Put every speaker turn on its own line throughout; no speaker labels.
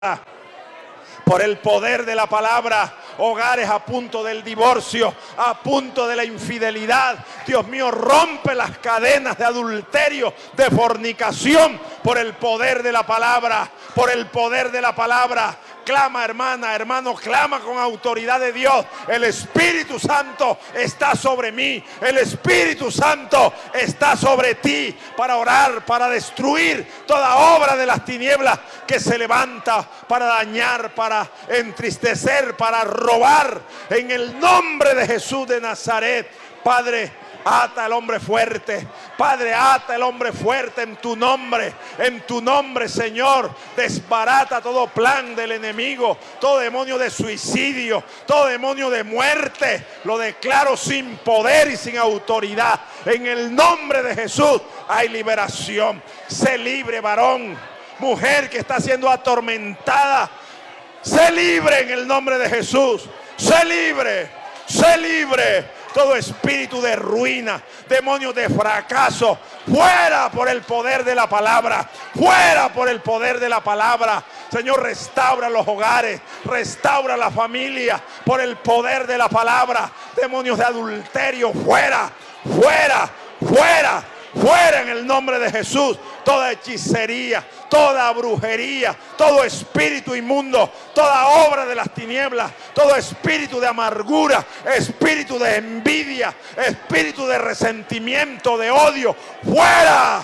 Por el poder de la palabra, hogares a punto del divorcio, a punto de la infidelidad. Dios mío, rompe las cadenas de adulterio, de fornicación, por el poder de la palabra, por el poder de la palabra. Clama, hermana, hermano, clama con autoridad de Dios. El Espíritu Santo está sobre mí. El Espíritu Santo está sobre ti para orar, para destruir toda obra de las tinieblas que se levanta para dañar, para entristecer, para robar. En el nombre de Jesús de Nazaret, Padre, ata al hombre fuerte. Padre, ata al hombre fuerte en tu nombre, Señor. Desbarata todo plan del enemigo, todo demonio de suicidio, todo demonio de muerte. Lo declaro sin poder y sin autoridad. En el nombre de Jesús hay liberación. Sé libre, varón, mujer que está siendo atormentada. Sé libre en el nombre de Jesús. Sé libre, sé libre. Todo espíritu de ruina, demonios de fracaso, fuera por el poder de la palabra, fuera por el poder de la palabra. Señor, restaura los hogares, restaura la familia por el poder de la palabra. Demonios de adulterio, fuera, fuera, fuera, fuera en el nombre de Jesús. Toda hechicería, toda brujería, todo espíritu inmundo, toda obra de las tinieblas, todo espíritu de amargura, espíritu de envidia, espíritu de resentimiento, de odio, fuera,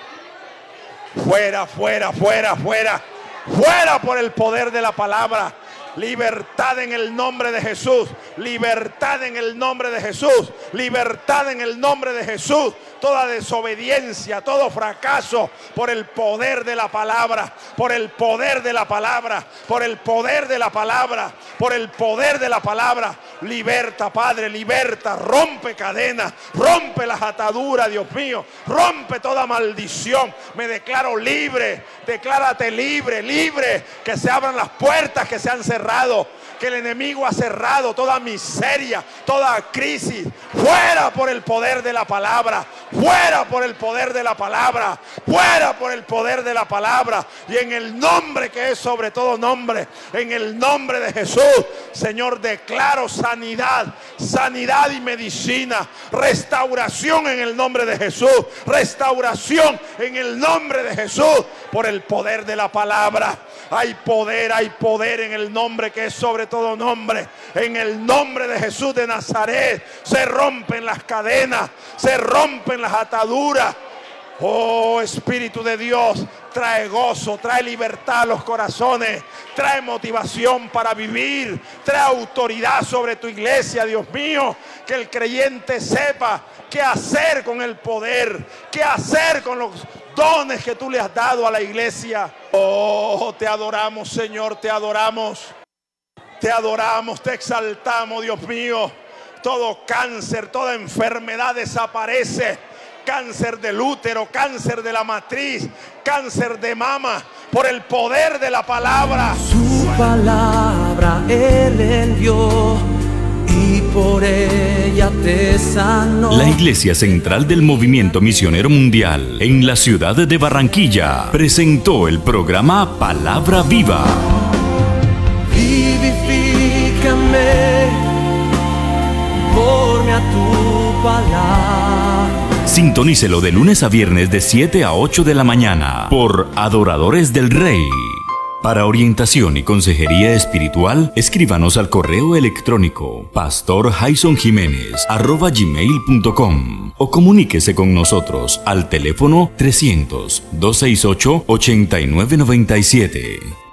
fuera, fuera, fuera, fuera, fuera por el poder de la palabra. Libertad en el nombre de Jesús, libertad en el nombre de Jesús, libertad en el nombre de Jesús. Toda desobediencia, todo fracaso, por el poder de la palabra, por el poder de la palabra, por el poder de la palabra, por el poder de la palabra. Liberta, Padre, liberta, rompe cadenas, rompe las ataduras, Dios mío, rompe toda maldición. Me declaro libre, declárate libre, libre, que se abran las puertas que se han cerrado, que el enemigo ha cerrado, toda miseria, toda crisis, fuera por el poder de la palabra, fuera por el poder de la palabra, fuera por el poder de la palabra. Y en el nombre que es sobre todo nombre, en el nombre de Jesús, Señor, declaro sanidad, sanidad y medicina, restauración en el nombre de Jesús, restauración en el nombre de Jesús, por el poder de la palabra. Hay poder en el nombre que es sobre todo nombre. En el nombre de Jesús de Nazaret se rompen las cadenas, se rompen las ataduras. Oh, Espíritu de Dios, trae gozo, trae libertad a los corazones, trae motivación para vivir, trae autoridad sobre tu iglesia, Dios mío. Que el creyente sepa qué hacer con el poder, qué hacer con los dones que tú le has dado a la iglesia. Oh, te adoramos, Señor, te adoramos, te exaltamos, Dios mío. Todo cáncer, toda enfermedad desaparece. Cáncer del útero, cáncer de la matriz, cáncer de mama, por el poder de la palabra.
Su palabra Él envió y por ella te sanó.
La Iglesia Central del Movimiento Misionero Mundial en la ciudad de Barranquilla presentó el programa Palabra Viva.
Vivifícame, conforme a tu palabra.
Sintonícelo de lunes a viernes de 7 a 8 de la mañana por Adoradores del Rey. Para orientación y consejería espiritual, escríbanos al correo electrónico pastorjaisonjimenez@gmail.com o comuníquese con nosotros al teléfono 300-268-8997.